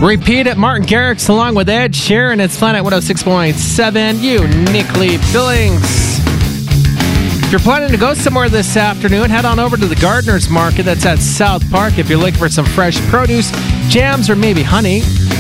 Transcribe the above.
Repeat it, Martin Garrix along with Ed Sheeran. It's Planet 106.7, uniquely Billings. If you're planning to go somewhere this afternoon, head on over to the Gardener's Market that's at South Park if you're looking for some fresh produce, jams, or maybe honey.